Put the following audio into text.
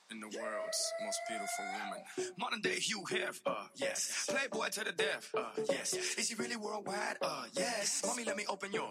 in the world's most beautiful woman. Modern day Hugh Hef, yes. Playboy to the death, yes. Is he really worldwide? Yes. Mommy, let me open your